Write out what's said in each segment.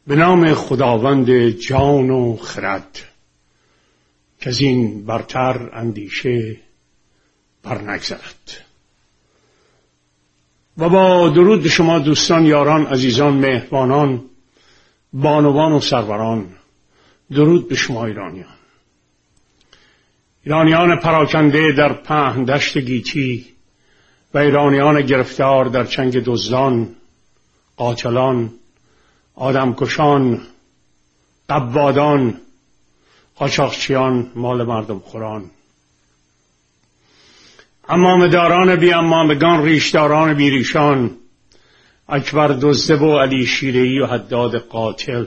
به نام خداوند جان و خرد که از این برتر اندیشه بر نگذرد. و با درود شما دوستان، یاران، عزیزان، مهربانان، بانوان و سروران، درود به شما ایرانیان پراکنده در پهن دشت گیتی و ایرانیان گرفتار در چنگ دزدان، قاتلان، آدمکشان، قبادان، قاچاقچیان، مال مردم خوران، عمامه‌داران بی عمامگان، ریشداران بی ریشان، اکبر دزده و علی شیره‌ای و حداد قاتل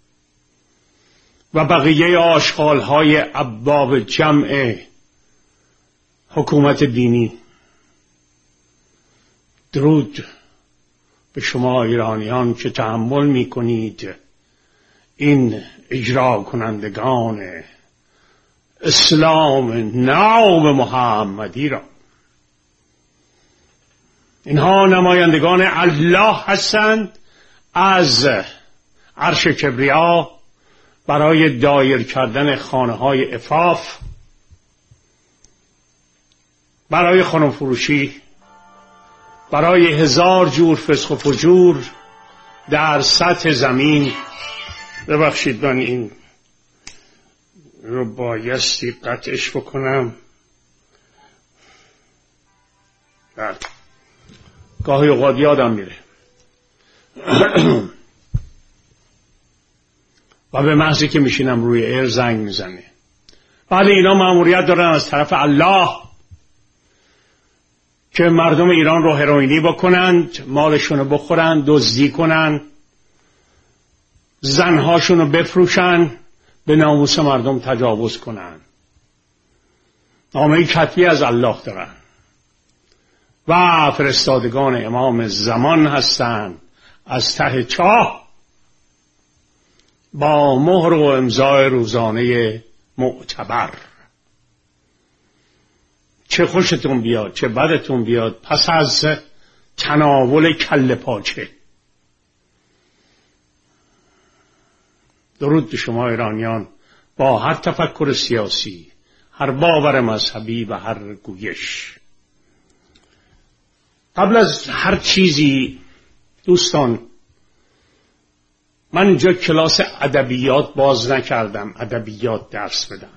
و بقیه آشغال‌های ابواب جمع حکومت دینی، درود به شما ایرانیان که تحمل می کنید این اجرا کنندگان اسلام ناب محمدی را. اینها نمایندگان الله هستند از عرش کبریا برای دایر کردن خانه های عفاف، برای خانم فروشی، برای 1000 جور فسق و فجور در سطح زمین. ببخشید من این رو بایستی قطعش بکنم. بله، گاهی اوقات یادم میره و به محضی که میشینم روی ایر زنگ میزنه. بله، اینا مأموریت دارن از طرف الله که مردم ایران رو هروئینی بکنند، مالشون رو بخورند، دزدی کنند، زنهاشون رو بفروشند، به ناموس مردم تجاوز کنند. نامه کتبی از الله دارن و فرستادگان امام زمان هستند از ته چاه با مهر و امضای روزانه معتبر. چه خوشتون بیاد چه بدتون بیاد، پس از تناول کله پاچه، درود به شما ایرانیان با هر تفکر سیاسی، هر باور مذهبی و هر گویش. قبل از هر چیزی دوستان، من اینجا کلاس ادبیات باز نکردم، ادبیات درس بدم.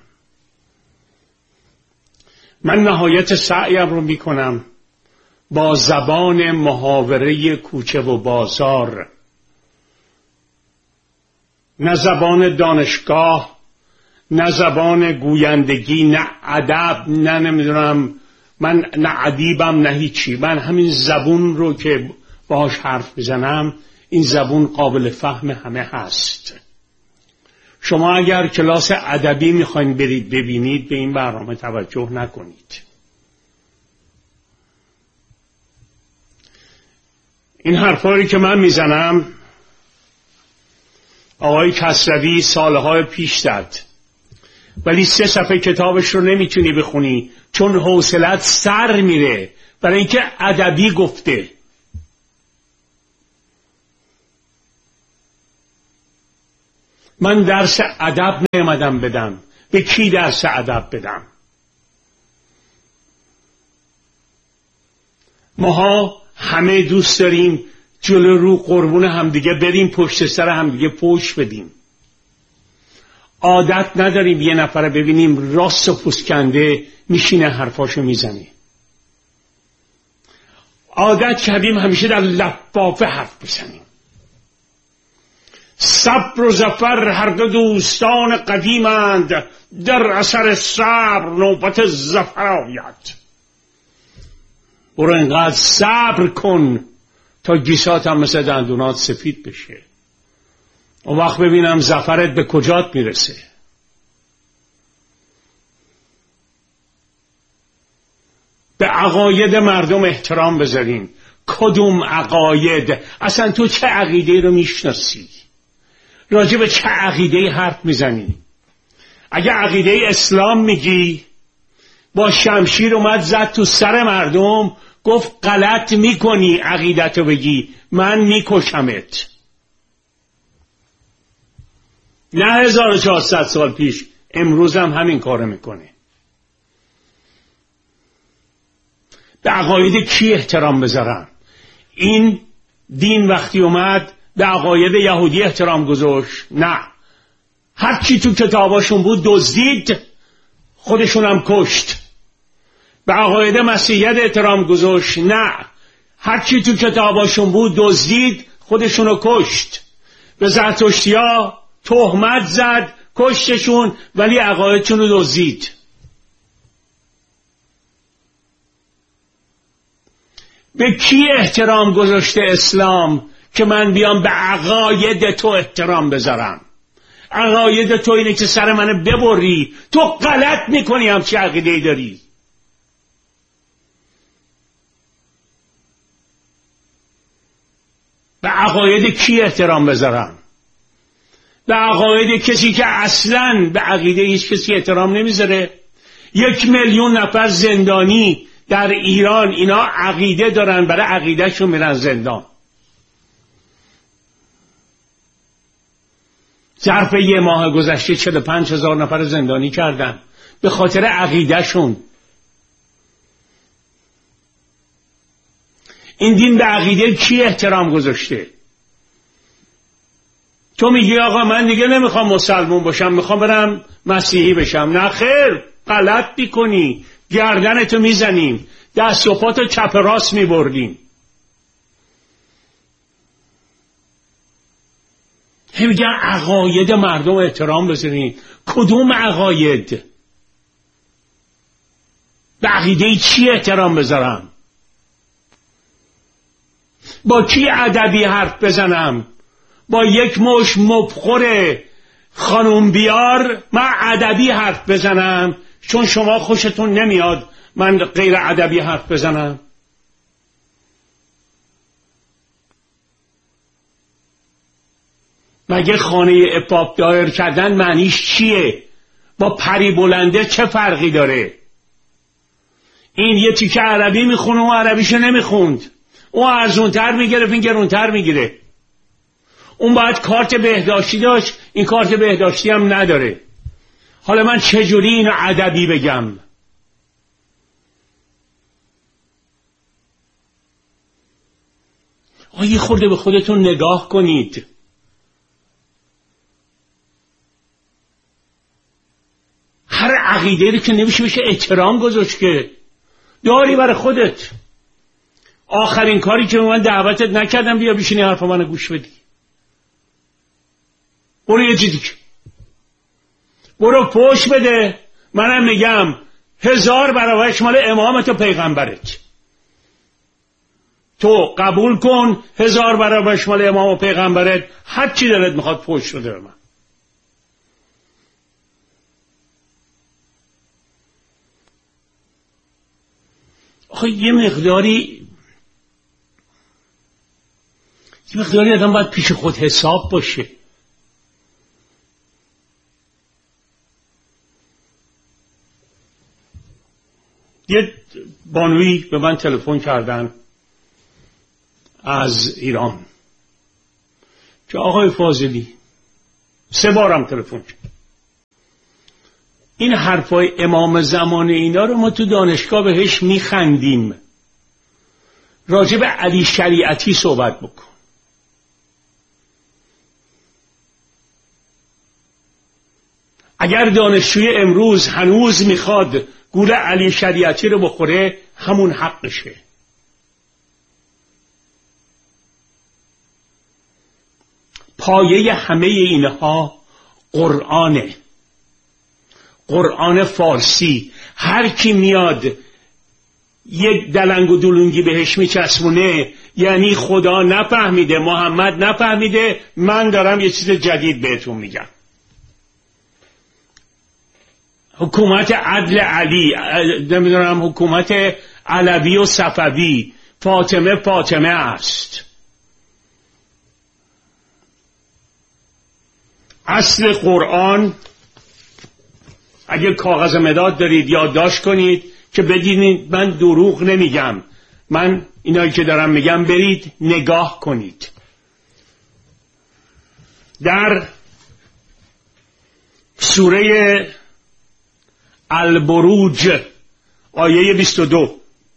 من نهایت سعیم رو میکنم با زبان محاوره کوچه و بازار، نه زبان دانشگاه، نه زبان گویندگی، نه ادب، نه نمیدونم من نه ادیبم نه هیچی. من همین زبون رو که باهاش حرف میزنم، این زبون قابل فهم همه هست. شما اگر کلاس ادبی میخواین برید ببینید، به این برنامه توجه نکنید. این حرفایی که من میزنم آقای کسروی سالهای پیش داد، ولی 3 صفحه کتابش رو نمیتونی بخونی چون حوصلت سر میره، برای اینکه ادبی گفته. من درس ادب نیامدم بدم. به کی درس ادب بدم؟ ماها همه دوست داریم جلو رو قربون همدیگه بریم، پشت سر همدیگه پشت بدیم. عادت نداریم یه نفر ببینیم راست و پوسکنده میشینه حرفاشو میزنه. عادت کردیم همیشه در لفافه حرف بزنیم. صبر و ظفر هر دو دوستان قدیمند، در اثر صبر نوبت ظفر آید. برو اینقدر صبر کن تا گیسات هم مثل دندونات سفید بشه، اون وقت ببینم ظفرت به کجات میرسه. به عقاید مردم احترام بذارین. کدوم عقاید؟ اصلا تو چه عقیده رو میشناسی؟ راجع به چه عقیده حرف میزنی؟ اگه عقیده اسلام میگی، با شمشیر اومد زد تو سر مردم، گفت غلط میکنی عقیدتو بگی، من میکشمت. نه 1400 سال پیش، امروز هم همین کارو میکنه. به عقاید کی احترام بذارم؟ این دین وقتی اومد به عقاید یهودی احترام گذاشت؟ نه، هر چی تو کتاباشون بود دزدید، خودشون هم کشت. به عقاید مسیحیت احترام گذاشت؟ نه، هر چی تو کتاباشون بود دزدید، خودشونو کشت. به زرتشتی‌ها تهمت زد، کشتشون، ولی عقایدشون رو دزدید. به کی احترام گذاشته اسلام که من بیام به عقاید تو احترام بذارم؟ عقاید تو اینه که سر منو ببری، تو غلط میکنی، همچی عقیده‌ای داری. به عقاید کی احترام بذارم؟ به عقاید کسی که اصلاً به عقیده هیچ کسی احترام نمیذاره. 1,000,000 نفر زندانی در ایران، اینا عقیده دارن، برای عقیدهشون میرن زندان. ظرف 1 ماه گذشته 45,000 نفر زندانی کردن به خاطر عقیدهشون. این دین به عقیده کی احترام گذاشته؟ تو میگی آقا من دیگه نمیخوام مسلمون باشم، میخوام برم مسیحی بشم. نه خیر، غلط میکنی، گردنتو میزنیم، دست و پاتو چپ راست میبردیم. میگن عقاید مردم احترام بذارین. کدوم عقاید؟ به عقیده چی احترام بذارم؟ با کی ادبی حرف بزنم؟ با یک مش مبخور خانوم بیار من ادبی حرف بزنم چون شما خوشتون نمیاد من غیر ادبی حرف بزنم؟ مگه خانه اپاپ دایر کردن معنیش چیه؟ با پری بلنده چه فرقی داره؟ این یه تیکه عربی میخونه و عربیشو نمیخوند، اون ارزونتر میگرفت این گرونتر میگیره. اون باید کارت بهداشتی داشت، این کارت بهداشتی هم نداره. حالا من چجوری اینو ادبی بگم؟ یه خورده به خودتون نگاه کنید. هر عقیده رو که نمیشه بشه احترام گذاشت که داری برای خودت. آخرین کاری که من دعوتت نکردم بیا بشینی حرف منو گوش بدی. برو یه چیزی که برو پوش بده. منم میگم 1000 برابرش مال امامت و پیغمبرت. تو قبول کن 1000 برابرش مال امام و پیغمبرت، هر چی دلت میخواد پوش بده به من. آخه یه مقداری آدم باید پیش خود حساب باشه. یه بانوی به من تلفن کردن از ایران که آقای فاضلی، 3 بارم تلفن کرد، این حرفای امام زمان اینا رو ما تو دانشگاه بهش میخندیم، راجع به علی شریعتی صحبت بکن. اگر دانشجوی امروز هنوز میخواد گول علی شریعتی رو بخوره همون حقشه. پایه همه اینها قرآنه، قرآن فارسی. هر کی میاد یک دلنگ و دلونگی بهش میچسبونه یعنی خدا نفهمیده، محمد نفهمیده، من دارم یه چیز جدید بهتون میگم. حکومت عدل علی، نمیدونم حکومت علوی و صفوی، فاطمه است. اصل قرآن، اگه کاغذ مداد دارید یادداشت کنید که بدینید من دروغ نمیگم، من اینایی که دارم میگم برید نگاه کنید. در سوره البروج آیه 22،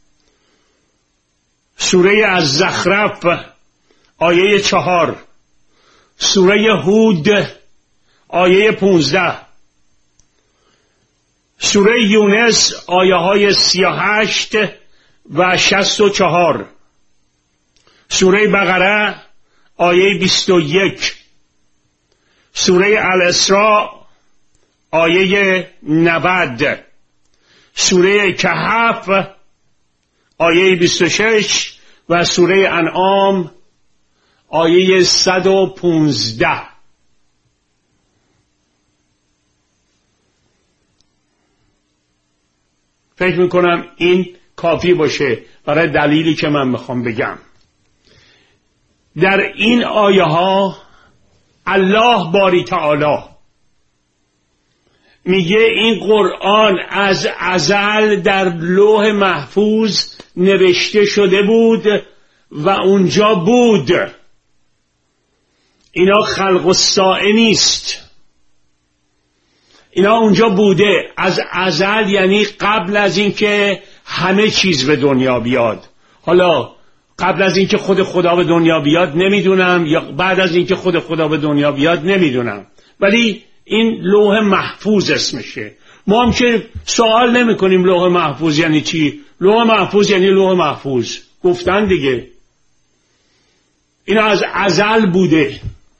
سوره الزخرف آیه 4، سوره هود آیه 15، سوره یونس آیه های 38 و 64، سوره بقره آیه 21، سوره الاسراء آیه 90، سوره کهف آیه 26 و سوره انعام آیه 115. فکر میکنم این کافی باشه برای دلیلی که من میخوام بگم. در این آیه ها الله باری تعالی میگه این قرآن از ازل در لوح محفوظ نوشته شده بود و اونجا بود. اینا خلق الساعه نیست، اینا اونجا بوده از ازل، یعنی قبل از اینکه همه چیز به دنیا بیاد. حالا قبل از اینکه خود خدا به دنیا بیاد نمیدونم، یا بعد از اینکه خود خدا به دنیا بیاد نمیدونم، ولی این لوح محفوظ اسمشه. ما هم که سوال نمی کنیم لوح محفوظ یعنی چی. لوح محفوظ یعنی لوح محفوظ، گفتن دیگه. این از ازل بوده.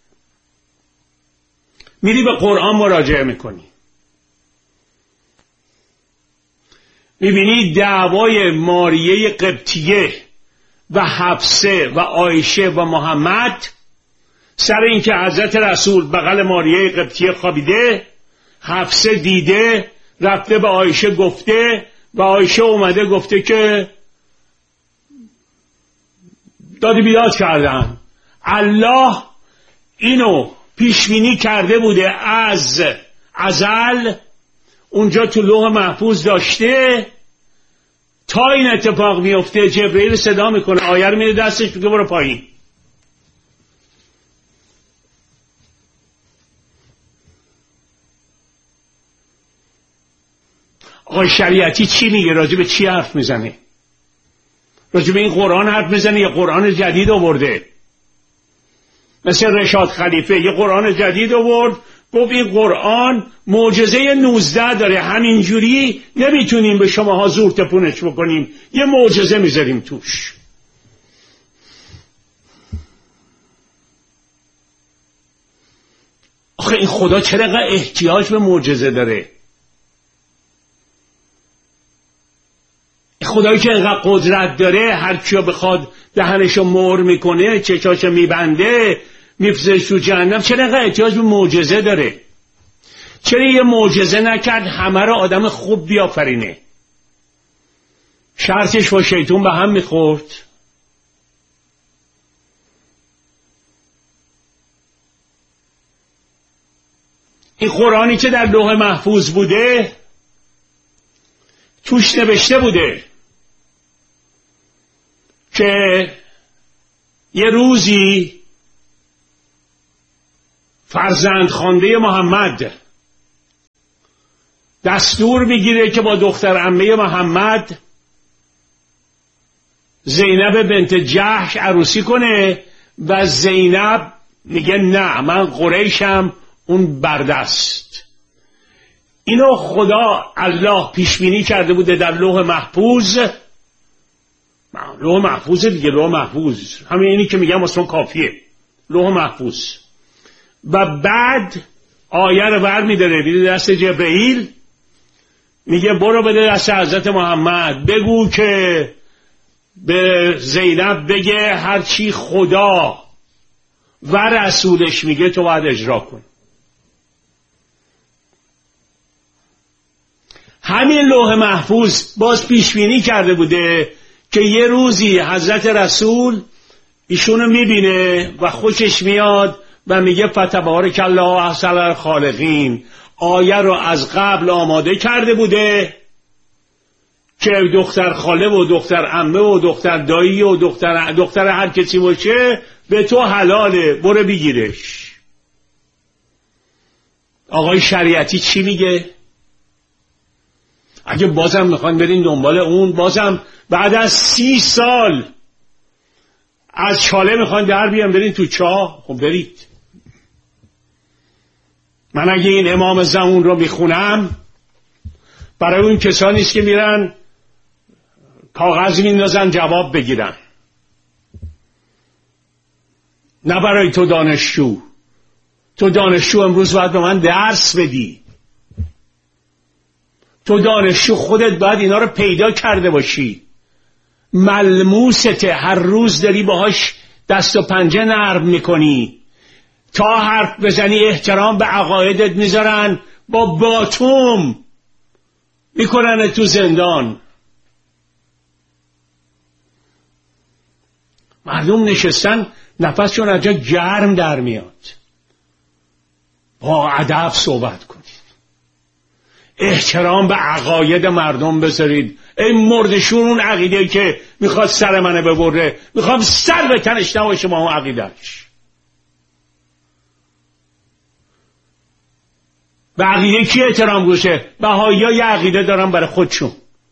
میری به قرآن مراجعه میکنی، میبینی دعوای ماریه قبطیه و حفصه و عایشه و محمد سر اینکه حضرت رسول بغل ماریه قبطیه خوابیده، حفصه دیده رفته به عایشه گفته و عایشه اومده گفته که داد بیداد کردن. الله اینو پیشبینی کرده بوده از ازل، اونجا تو لوح محفوظ داشته. تا این اتفاق میفته جبرئیل صدا میکنه، آیه رو میده دستش، میگه برو پایین. آقای شریعتی چی میگه؟ راجع به چی حرف میزنه؟ راجع به این قرآن حرف میزنه یا قرآن جدید آورده؟ مثل رشاد خلیفه یه قرآن جدید آورد، گفت این قرآن معجزه 19 داره، همینجوری نمیتونیم به شماها زور تپونش بکنیم، یه معجزه میذاریم توش. آخه این خدا چرا احتیاج به معجزه داره؟ خدایی که اینقدر قدرت داره، هر کیو بخواد دهنشو مهر میکنه، چشاشو میبنده، میفرستش تو جهنم، چرا اینقدر احتیاج به معجزه داره؟ چرا یه معجزه نکرد همه رو آدم خوب بیافرینه؟ شرطش با شیطون به هم میخورد. این قرآنی که در لوح محفوظ بوده توش نوشته بوده که یه روزی فرزند خوانده محمد دستور میگیره که با دختر عمه محمد زینب بنت جحش عروسی کنه و زینب میگه نه من قریشم، اون بردست. اینو خدا الله پیش بینی کرده بوده در لوح محفوظ. لوح محفوظ دیگه، لوح محفوظ همین اینی که میگم اصلا کافیه، لوح محفوظ. و بعد آیه رو برمی‌داره میده دست جبرئیل، میگه برو بده دست حضرت محمد، بگو که به زینب بگه هرچی خدا و رسولش میگه تو باید اجرا کن. همین لوح محفوظ باز پیش بینی کرده بوده که یه روزی حضرت رسول ایشونو میبینه و خوشش میاد و میگه فتبارک الله احسن الخالقین. آیه رو از قبل آماده کرده بوده که دختر خاله و دختر عمه و دختر دایی و دختر هر کسی باشه به تو حلاله، برو بگیرش. آقای شریعتی چی میگه؟ اگه بازم میخوان برین دنبال اون، بازم بعد از 30 سال از چاله میخوان در بیان برین تو چاه، خب برید. من اگه این امام زمان رو میخونم برای اون کسانی است که میرن کاغذ میندازن جواب بگیرن، نه برای تو دانشجو. تو دانشجو امروز باید به من درس بدی. تو دانشجو خودت باید اینا رو پیدا کرده باشی، ملموسته، هر روز داری باهاش دست و پنجه نرم میکنی. تا حرف بزنی احترام به عقایدت میذارن، با باتوم میکنن تو زندان. مردم نشستن نفسشون از جا گرم در میاد. با ادب صحبت کنید، احترام به عقاید مردم بذارید. این مردشون اون عقیده که میخواد سر منه ببره، میخوام سر به تنش نباشه با اون عقیدهش. به عقیده کی احترام گوشه؟ بهایی‌ها یه عقیده دارن برای خودشون،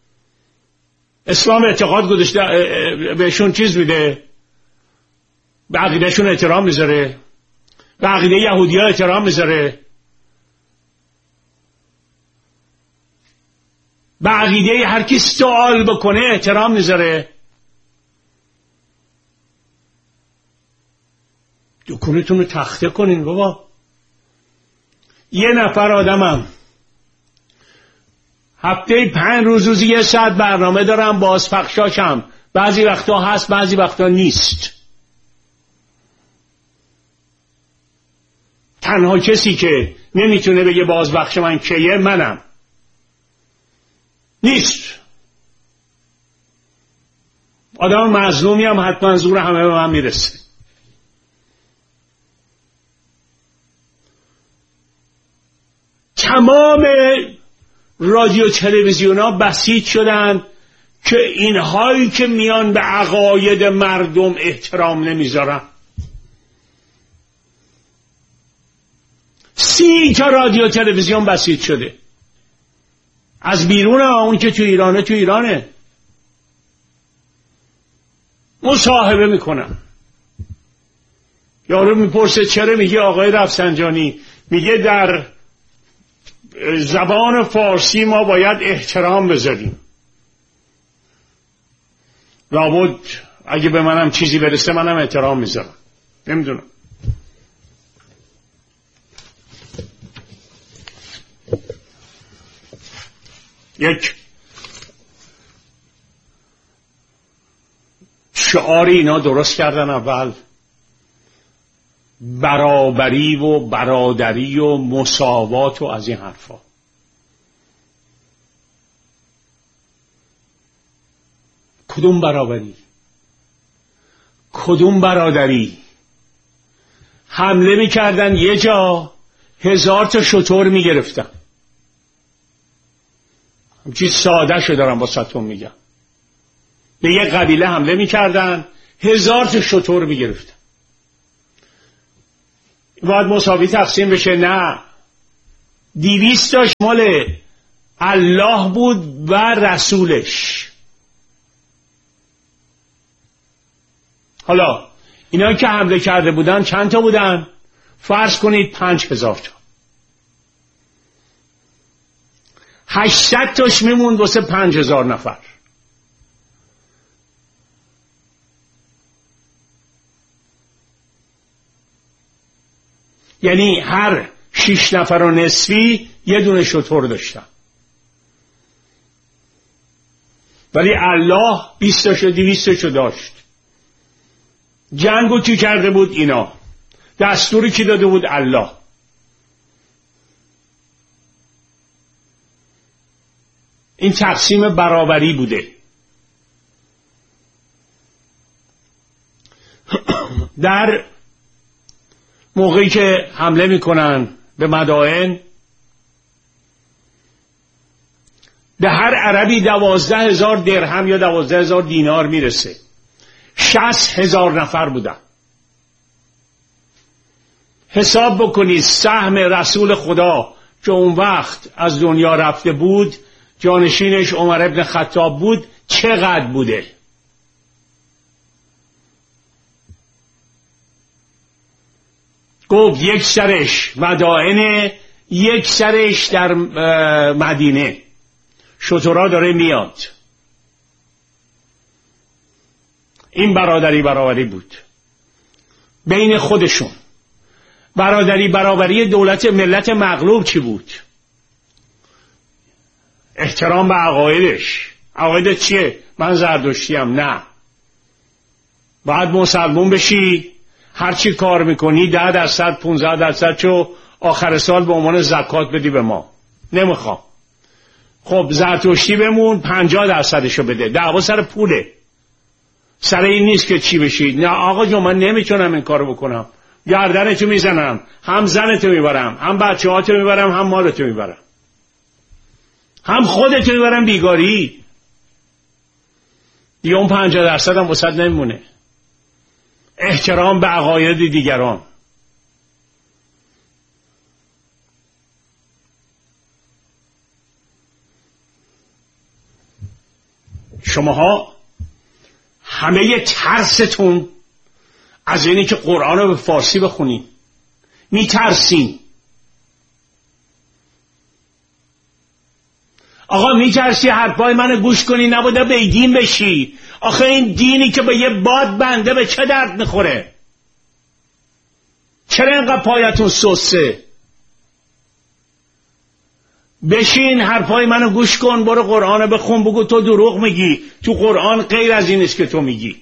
اسلام اعتقاد گذاشته بهشون چیز میده، به عقیدهشون احترام میذاره، به عقیده یهودی‌ها احترام میذاره، به عقیده هر کی سوال بکنه احترام میذاره. دکونتون رو تخته کنین بابا. یه نفر آدمم هفته 5 روزی 1 ساعت برنامه دارم، بازپخشاشم بعضی وقتا هست بعضی وقتا نیست. تنها کسی که نمیتونه بگه بازپخش من کیه منم. نیست. آدم مظلومی هم حتما زور همه به من میرسه. تمام رادیو تلویزیون ها بسیج شدن که اینهایی که میان به عقاید مردم احترام نمیذارن. 30 تا رادیو تلویزیون بسیج شده. از بیرون، اون که تو ایرانه تو ایرانه. مصاحبه میکنن. یارو میپرسه چرا؟ میگه آقای رفسنجانی میگه در زبان فارسی ما باید احترام بذاریم. لابد اگه به منم چیزی برسه منم احترام میذارم. نمیدونم. یک شعاری اینا درست کردن اول، برابری و برادری و مساوات و از این حرفا. کدوم برابری؟ کدوم برادری؟ حمله میکردن یه جا 1000 تا شتر میگرفتن. همچین ساده شو دارم با ستون میگم. به یک قبیله حمله میکردن 1000 تا شتر میگرفتن. باید مساوی تقسیم بشه؟ نه. 200 تاش مال الله بود و رسولش. حالا اینا که حمله کرده بودن چند تا بودن؟ فرض کنید 5000 تا. 800 تاش میموند واسه 5000 نفر. یعنی هر 6 نفر و نصفی یه دونه شتر داشتن. ولی الله 20 تاشو 200 تاشو داشت. جنگو کی کرده بود؟ اینا. دستوری کی داده بود؟ الله. این تقسیم برابری بوده. در موقعی که حمله میکنن به مدائن، به هر عربی 12,000 درهم یا 12,000 دینار میرسه. 60,000 نفر بودن. حساب بکنید سهم رسول خدا که اون وقت از دنیا رفته بود، جانشینش عمر ابن خطاب بود، چقدر بوده؟ گفت یک سرش مدائنه، یک سرش در مدینه. شترها داره میاد. این برابری بود بین خودشون. برابری دولت ملت مغلوب چی بود؟ احترام به عقایدش. عقایدت چیه؟ من زردشتیم. نه، باید مسلمون بشی، هرچی کار میکنی 10% 15% چو آخر سال به عنوان زکات بدی به ما. نمیخوام. خب زرتشتی بمون 50% بده. دعوا سر پوله، سر این نیست که چی بشید. نه آقا جون من نمیتونم این کارو بکنم، گردنتو میزنم، هم زنتو میبرم، هم بچه‌هاتو میبرم، هم مالتو میبرم، هم خودتو میبرم بیگاری. دیگه اون 50% هم وسط نمیمونه. احترام به عقاید دیگران. شماها همه ترستون از اینی که قرآن رو به فارسی بخونین. میترسین. آقا میترسی حرفای منو گوش کنی، نبوده بیدین بشی. آخه این دینی که به یه باد بنده به چه درد میخوره؟ چرا اینقدر پایتون سوسه؟ بشین حرفای منو گوش کن، برو قرآن بخون، بگو تو دروغ میگی، تو قرآن غیر از این است که تو میگی.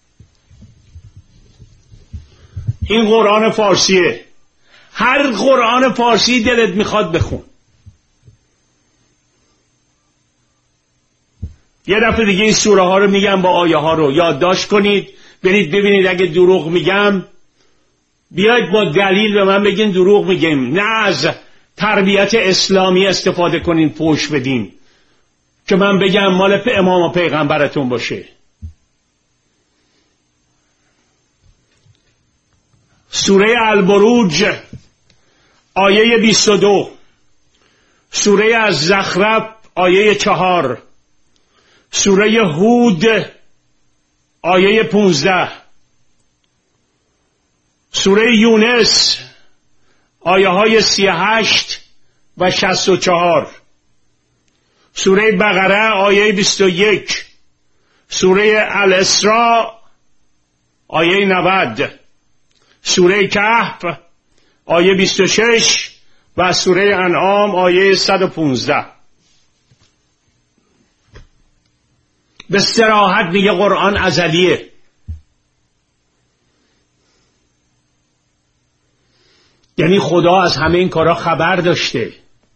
این قرآن فارسیه. هر قرآن فارسی دلت میخواد بخون. یه دفعه دیگه این سوره ها رو میگم، با آیه ها رو یادداشت کنید، برید ببینید اگه دروغ میگم بیاید با دلیل به من بگین دروغ میگیم. نه از تربیت اسلامی استفاده کنین پوش بدین که من بگم مال امام و پیغمبرتون باشه. سوره البروج آیه 22، سوره الزخرف آیه 4، سوره هود آیه 15، سوره یونس آیه های 38 و 64، سوره بقره آیه 21، سوره الاسراء آیه 90، سوره کهف آیه 26 و سوره انعام آیه 115. به صراحت میگه قرآن ازلیه. یعنی خدا از همه این کارا خبر داشته.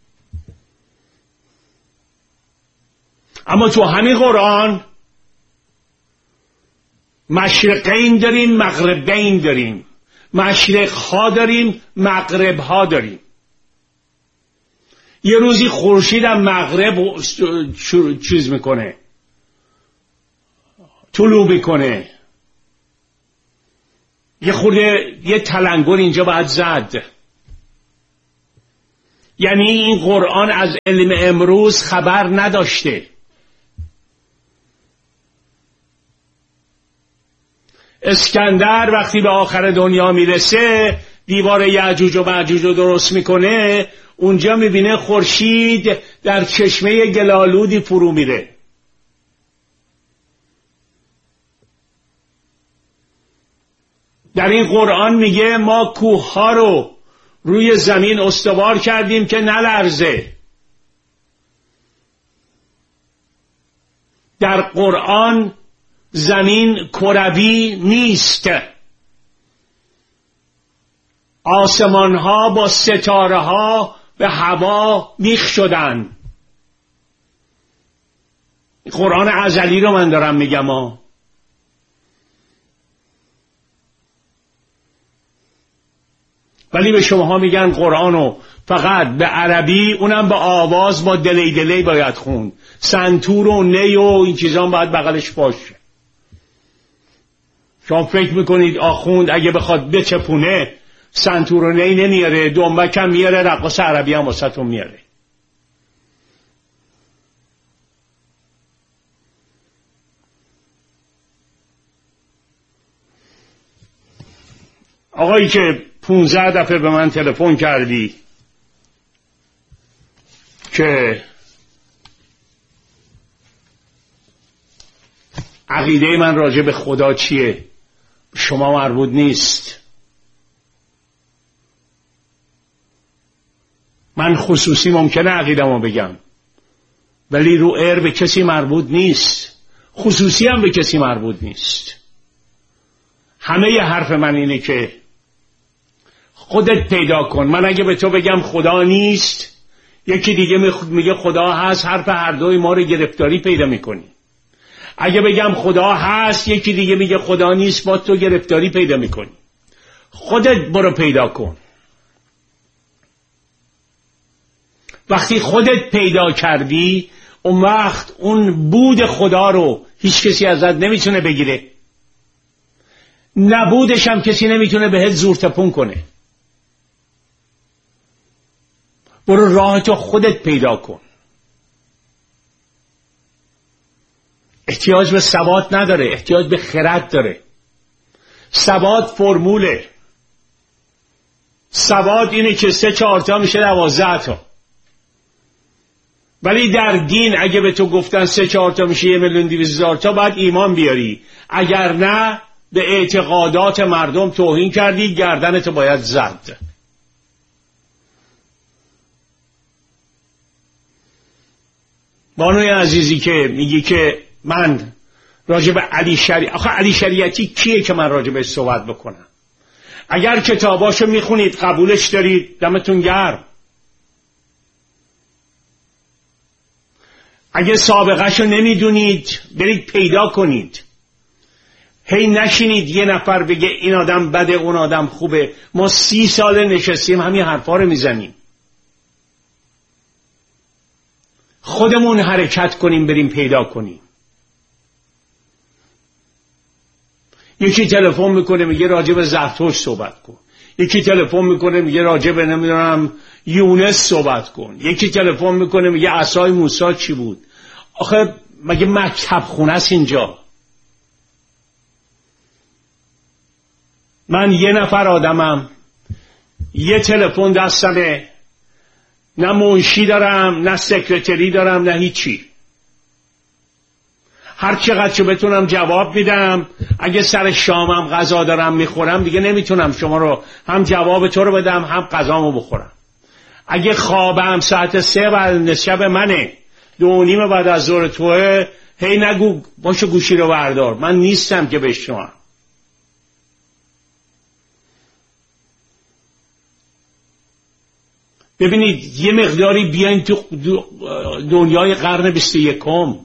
اما تو همین قرآن مشرقین داریم، مغربین داریم، مشرق ها داریم، مغرب ها داریم. یه روزی خورشید هم مغرب چیز میکنه، طلوع میکنه. یه خورده یه تلنگر اینجا باید زد. یعنی این قرآن از علم امروز خبر نداشته. اسکندر وقتی به آخر دنیا میرسه، دیوار یعجوج و معجوج رو درست میکنه، اونجا میبینه خورشید در چشمه گلالودی فرو میره. در این قرآن میگه ما کوه ها رو روی زمین استوار کردیم که نلرزه. در قرآن زمین کروی نیست. آسمان ها با ستاره ها به هوا میخ شدن. قرآن ازلی رو من دارم میگم. ولی به شماها میگن قرآنو فقط به عربی، اونم به آواز با دلی دلی باید خوند. سنتور و نی و این چیزا باید بغلش باشه. شما فکر میکنید آخوند اگه بخواد بچپونه سنتورونی نمیاره، دنبک هم میاره، رقاص عربی هم واسهتون میاره. آقایی که 15 دفعه به من تلفن کردی که عقیده من راجع به خدا چیه، شما مربوط نیست. من خصوصی ممکنه عقیده‌مو بگم، ولی رو ایر به کسی مربوط نیست، خصوصی هم به کسی مربوط نیست. همه ی حرف من اینه که خودت پیدا کن. من اگه به تو بگم خدا نیست، یکی دیگه میگه خدا هست، حرف هر دوی ما رو گرفتاری پیدا میکنی. اگه بگم خدا هست، یکی دیگه میگه خدا نیست، با تو گرفتاری پیدا میکنی. خودت برو پیدا کن. وقتی خودت پیدا کردی، اون وقت اون بود خدا رو هیچ کسی ازت نمیتونه بگیره، نبودش هم کسی نمیتونه بهت زور تپون کنه. برو راهتو خودت پیدا کن. احتیاج به سواد نداره، احتیاج به خرد داره. سواد فرموله. سواد اینه که 3 4 تا میشه 12 تا. ولی در دین اگه به تو گفتن 3 4 تا میشه 1,200,000 تا، باید ایمان بیاری. اگر نه به اعتقادات مردم توهین کردی، گردنتو باید زد. بانوی عزیزی که میگی که من راجع به علی شریعتی، آخه علی شریعتی کیه که من راجع به صحبت بکنم؟ اگر کتاباشو میخونید قبولش دارید، دمتون گرم. اگه سابقهشو نمیدونید، برید پیدا کنید. هی نشینید یه نفر بگه این آدم بده اون آدم خوبه. ما 30 سال نشستیم همین حرفا رو میزنیم. خودمون حرکت کنیم، بریم پیدا کنیم. یکی تلفن میکنه میگه راجع به زرتشت صحبت کن، یکی تلفن میکنه میگه راجع به نمیدونم یونس صحبت کن، یکی تلفن میکنه میگه عصای موسی چی بود. آخه مگه مکتب خونه است اینجا؟ من یه نفر آدمم، یه تلفن دستمه، نه منشی دارم، نه سکرتری دارم، نه هیچی. هر چقدر که بتونم جواب میدم. اگه سر شامم غذا دارم میخورم، دیگه نمیتونم شما رو هم جواب تو رو بدم هم غذامو بخورم. اگه خوابم ساعت 3 بعد شب منه، 2:30 بعد از ظهر توه، هی نگو باشو گوشی رو بردار، من نیستم که بشنوم. ببینید یه مقداری بیاین تو دنیای قرن 21.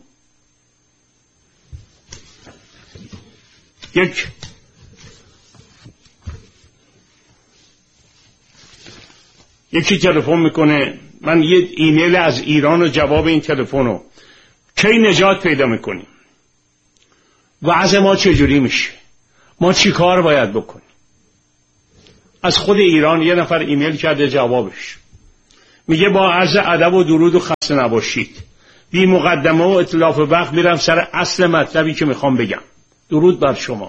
یکی تلفن میکنه، من یه ایمیل از ایران و جواب این تلفنو، کی نجات پیدا میکنیم؟ وضع ما چجوری میشه؟ ما چی کار باید بکنیم؟ از خود ایران یه نفر ایمیل کرده، جوابش میگه با عرض ادب و درود و خسته نباشید، بی مقدمه و اتلاف وقت میرم سر اصل مطلبی که میخوام بگم. درود بر شما.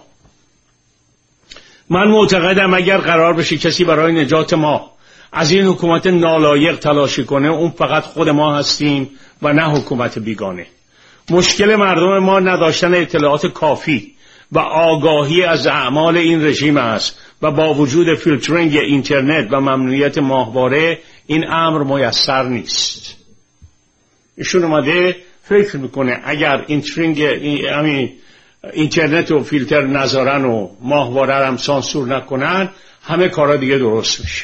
من معتقدم اگر قرار بشه کسی برای نجات ما از این حکومت نالایق تلاشی کنه، اون فقط خود ما هستیم و نه حکومت بیگانه. مشکل مردم ما نداشتن اطلاعات کافی و آگاهی از اعمال این رژیم است و با وجود فیلترینگ اینترنت و ممنوعیت ماهواره این امر میسر نیست. ایشون اومده فکر میکنه اگر اینترنت و فیلتر نذارن و ماهواره هم سانسور نکنن، همه کارا دیگه درست میشه.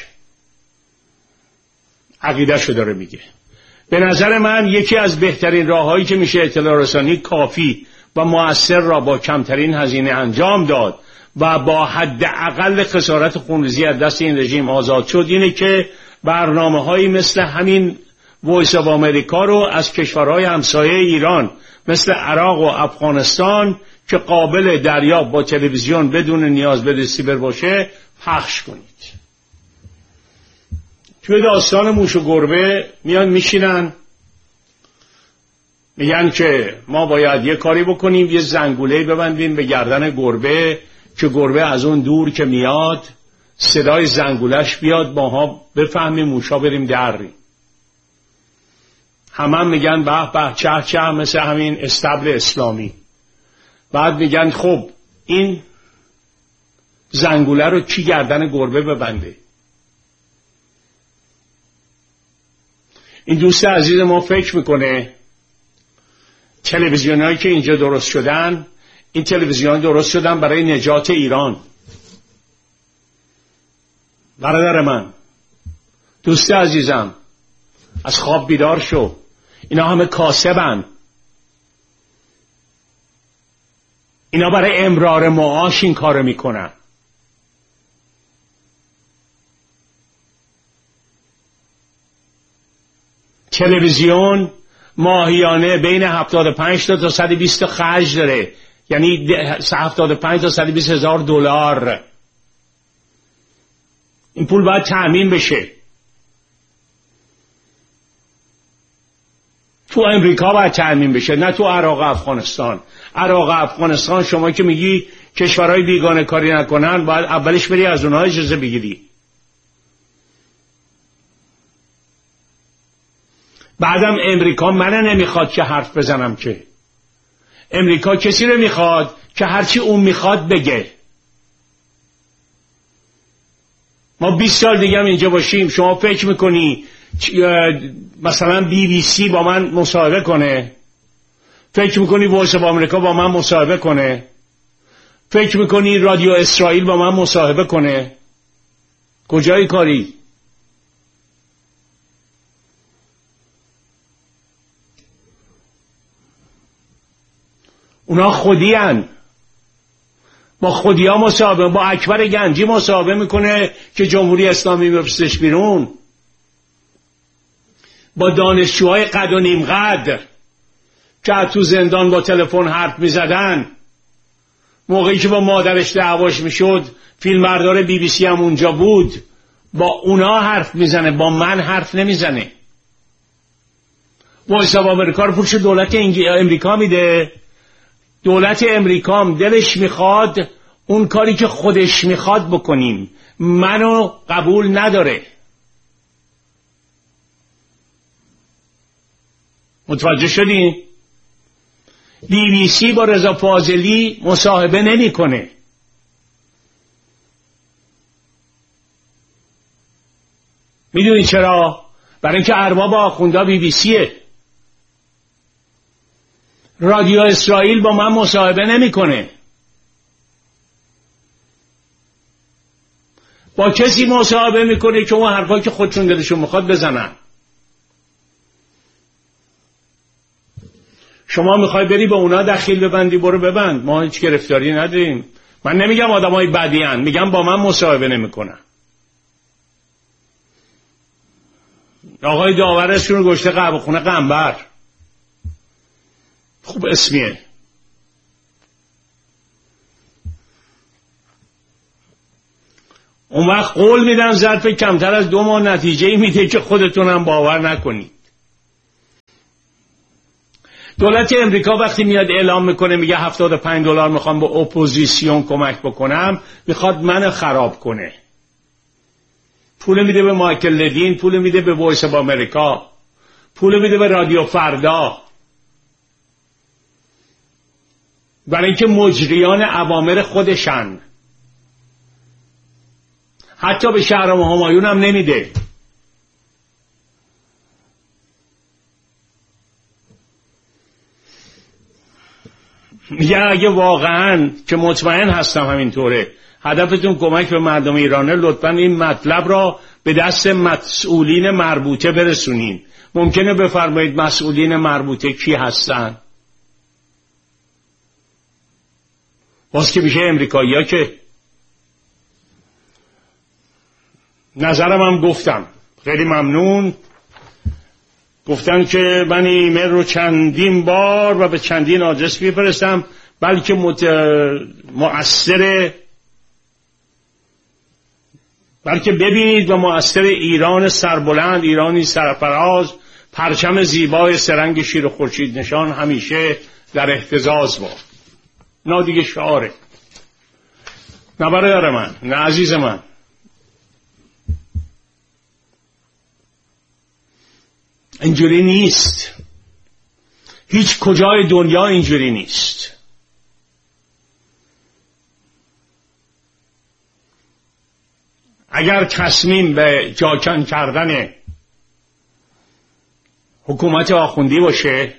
عقیده‌شو داره میگه. به نظر من یکی از بهترین راههایی که میشه اطلاع رسانی کافی و مؤثر را با کمترین هزینه انجام داد و با حداقل خسارت خونریزی از دست این رژیم آزاد شد، اینه که برنامه‌هایی مثل همین وایس آف آمریکا رو از کشورهای همسایه ایران مثل عراق و افغانستان که قابل دریافت با تلویزیون بدون نیاز به ریسیور باشه پخش کنید. توی داستان موش و گربه میان میشینن میگن که ما باید یه کاری بکنیم، یه زنگوله ببندیم به گردن گربه که گربه از اون دور که میاد صدای زنگولش بیاد، ماها بفهمیم، موشا بریم دریم. هم میگن به به چه چه، مثل همین استبل اسلامی. بعد میگن خب این زنگوله رو کی گردن گربه ببنده؟ این دوست عزیز ما فکر میکنه تلویزیونایی که اینجا درست شدن، این تلویزیون درست شدن برای نجات ایران. برادر من، دوست عزیزم، از خواب بیدار شو. اینا همه کاسبن. اینا برای امرار معاش این کارو میکنن. تلویزیون ماهیانه بین 75 تا 120 خرج داره، یعنی 75 تا 120 هزار دلار. این پول باید تأمین بشه. تو امریکا باید تأمین بشه، نه تو عراق و افغانستان. عراق و افغانستان شما که میگی کشورهای بیگانه کاری نکنن، باید اولش بری از اونها اجازه بگیری. بعدم امریکا منو نمیخواد که حرف بزنم، که امریکا کسی رو میخواد که هرچی اون میخواد بگه. ما 20 سال دیگه هم اینجا باشیم، شما فکر میکنی مثلا BBC با من مصاحبه کنه؟ فکر میکنی وایس آف آمریکا با من مصاحبه کنه؟ فکر میکنی رادیو اسرائیل با من مصاحبه کنه؟ کجای کاری؟ اونا خودی هن. با خودی ها مصاحبه، با اکبر گنجی مصاحبه میکنه که جمهوری اسلامی بفرستش بیرون، با دانشجوهای قد و نیم قد که تو زندان با تلفن حرف میزدن. موقعی که با مادرش دعواش میشد، فیلمبردار BBC هم اونجا بود، با اونا حرف میزنه، با من حرف نمیزنه. وایس آف آمریکا رو پولش دولت امریکا میده. دولت امریکا هم دلش میخواد اون کاری که خودش میخواد بکنیم، منو قبول نداره. متوجه شدی؟ BBC با رضا فاضلی مصاحبه نمیکنه. میدونی چرا؟ برای اینکه ارباب آخوندا BBCه. رادیو اسرائیل با من مصاحبه نمیکنه. با کسی مصاحبه میکنه که اون حرفایی که خودشون دلشون میخواد بزنن. شما میخوای بری به اونا دخیل ببندی، برو ببند، ما هیچ گرفتاری نداریم. من نمیگم آدمای بدی ان، میگم با من مصاحبه نمیکنن. آقای داورشون گشته قهوه خونه قنبر، خوب اسمیه. اون وقت قول میدم ظرف کمتر از 2 ماه نتیجه میده که خودتونم باور نکنید. دولت امریکا وقتی میاد اعلام میکنه، میگه $75 میخوام به اپوزیسیون کمک بکنم، میخواد منو خراب کنه. پول میده به مایکل لدین، پول میده به وایس آف آمریکا، پول میده به رادیو فردا، برای اینکه مجریان اوامر خودشن. حتی به شهرام همایون هم نمیده. میگه اگه واقعا، که مطمئن هستم همینطوره، هدفتون کمک به مردم ایرانه، لطفا این مطلب را به دست مسئولین مربوطه برسونین. ممکنه بفرمایید مسئولین مربوطه کی هستن؟ باز که میشه امریکایی ها. که نظرم هم گفتم، خیلی ممنون. گفتن که من ایمیل رو چندین بار و به چندین آدرس میفرستم، بلکه مؤثر بلکه ببینید و مؤثر ایران سربلند، ایرانی سرفراز، پرچم زیبای سرنگ شیر و خورشید نشان همیشه در اهتزاز باد. نه دیگه شعاره. نه برادر من، نه عزیز من. اینجوری نیست. هیچ کجای دنیا اینجوری نیست. اگر تصمیم به جاکن کردن حکومت آخوندی باشه،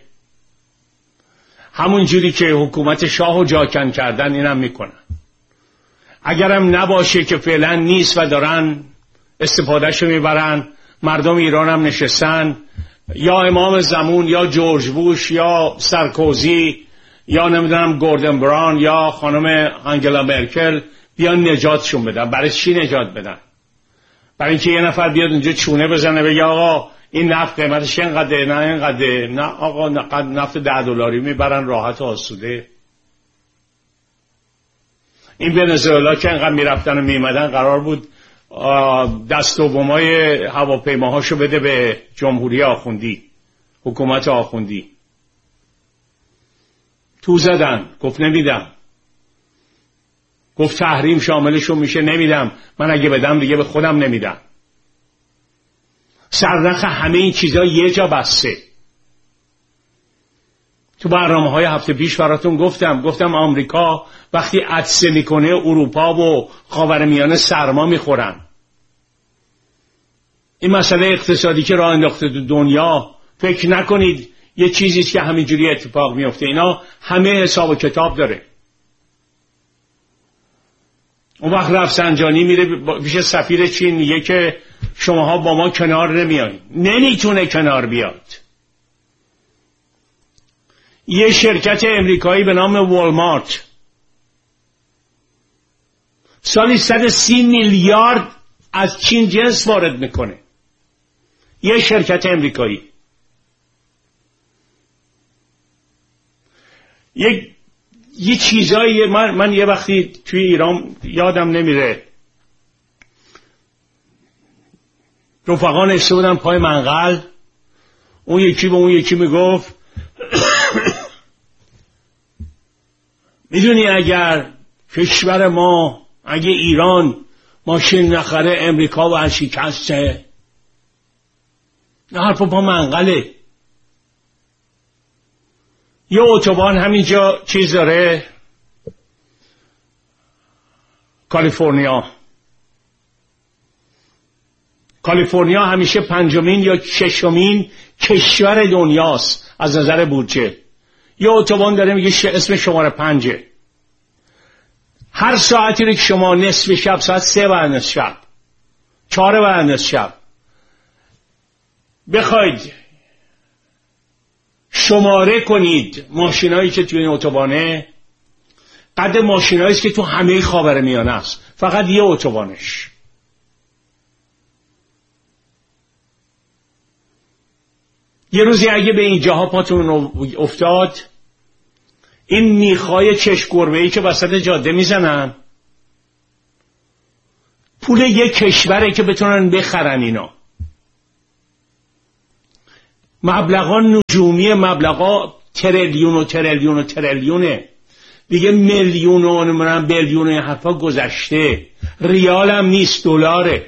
همون جوری که حکومت شاه و جاکن کردن اینم میکنن. اگرم نباشه که فعلا نیست و دارن استفادهشو میبرن، مردم ایران هم نشستن، یا امام زمان یا جورج بوش یا سارکوزی یا نمیدونم گوردن براون یا خانم آنگلا مرکل بیان نجاتشون بدن. برای چی نجات بدن؟ برای اینکه یه نفر بیاد اونجا چونه بزنه بگه آقا این نفت قیمتش اینقدره، نه اینقدره، نه آقا نفت $10 میبرن راحت و آسوده. این ونزوئلا که اینقدر میرفتن و میمدن قرار بود دست دومای هواپیماهاشو بده به جمهوری آخوندی، حکومت آخوندی. تو زدن، گفت نمیدم، گفت تحریم شاملشون میشه، نمیدم، من اگه بدم دیگه به خودم نمیدم. سرنخ همه این چیزا یه جا بسته. تو برنامه‌های هفته پیش براتون گفتم آمریکا وقتی عطسه میکنه اروپا و خاورمیانه سرما میخورن. این مسئله اقتصادی که راه انداخته تو دنیا، فکر نکنید یه چیزیست که همینجوری اتفاق میفته. اینا همه حساب و کتاب داره. اون وقت رفسنجانی میره پیش سفیر چین میگه که شماها با ما کنار نمیایید. نمیتونه کنار بیاد. یه شرکت امریکایی به نام والمارت سالی 130 میلیارد از چین جنس وارد میکنه. یه شرکت امریکایی. یه چیزایی من یه وقتی توی ایران یادم نمیره، رفقا نشسته بودن پای منقل، اون یکی به اون یکی میگفت میدونی اگر کشور ما، اگه ایران ماشین نخره امریکا ورشکسته. نه حرف پا منقله. یه اتوبان همینجا چیز داره، کالیفرنیا همیشه 5مین یا 6مین کشور دنیاست از نظر بودجه. یه اتوبان داره میگه اسم شماره 5. هر ساعتی رو که شما نصف شب، ساعت 3 بعد از شب، 4 بعد از شب بخواید شماره کنید ماشینایی که توی این اتوبانه، قد ماشینایی که تو همه خاورمیانه است، فقط یه اتوبانش. یه روزی اگه به اینجاها پاتون افتاد، این میخای چشم گربه‌ای که وسط جاده میزنن، پول یک کشوره که بتونن بخرن. اینا مبلغا نجومی، مبلغا تریلیون و تریلیون و تریلیونه دیگه، میلیون و نمیدونم بیلیون و حرفا گذشته. ریال هم نیست، دلاره.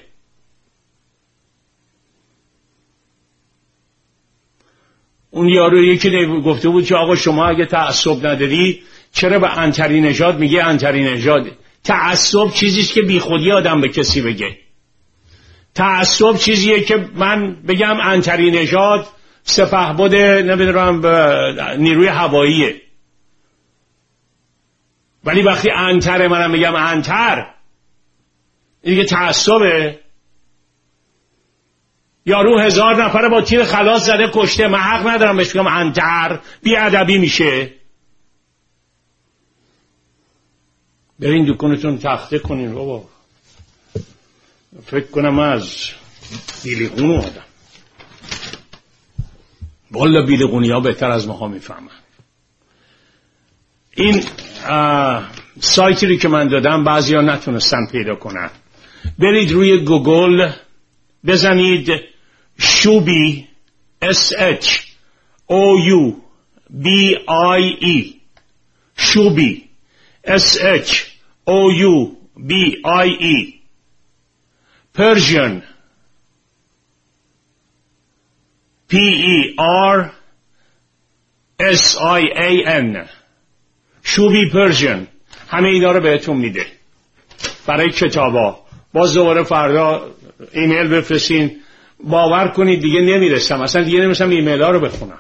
اون یارو یکی گفته بود که آقا شما اگه تعصب نداری چرا به عنتری نژاد میگه عنتری نژاد؟ تعصب چیزیست که بی خودی آدم به کسی بگه. تعصب چیزیه که من بگم عنتری نژاد سپهبد نمیدونم نیروی هواییه، ولی وقتی عنتر منم بگم عنتر، این دیگه تعصبه. یارو 1000 نفر با تیر خلاص زده کشته، من حق ندارم بهش بگم عنتر، بی ادبی میشه. برین دکونتون تخته کنین بابا. فکر کنم از بیلیقون اومدم. والا بیلیقونی ها بهتر از ماها میفهمن. این سایتی رو که من دادم بعضی ها نتونستن پیدا کنن. برید روی گوگل بزنید شوبی SHOUBIE شوبی SHOUBIE Persian PERSIAN شوبی پرژن. همه اینا رو بهتون میده برای کتابا. باز دوباره فردا ایمیل بفرستین. باور کنید دیگه نمیرسم، اصلا دیگه نمیرسم ایمیل ها رو بخونم.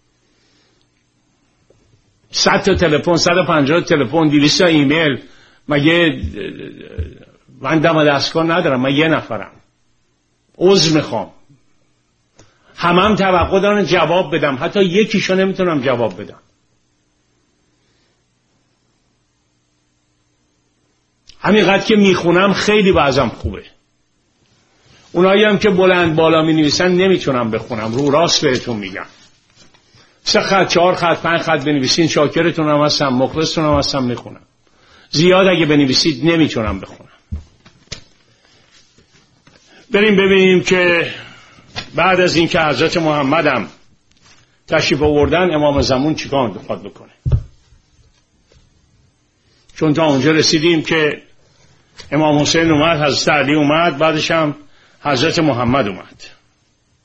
100 تا تلفن، 150 تلفن، 200 تا ایمیل. مگه من دم دستگاه ندارم؟ من یه نفرم، عذر میخوام. همم توقع دارن جواب بدم، حتی یکیشو نمیتونم جواب بدم. همینقدر که میخونم خیلی وضعم خوبه. اونایی هم که بلند بالا می نویسن نمیتونم بخونم، رو راست بهتون میگم. 3 خط 4 خط 5 خط بنویسین شاکرتون هم هستم، مخلصتون هم هستم، میخونم. زیاد اگه بنویسید نمیتونم بخونم. بریم ببینیم که بعد از این که حضرت محمدم تشریف آوردن امام زمان چیکار میخواد بکنه. چون تا اونجا رسیدیم که امام حسین اومد، حضرت علی اومد، بعدش هم حضرت محمد اومد.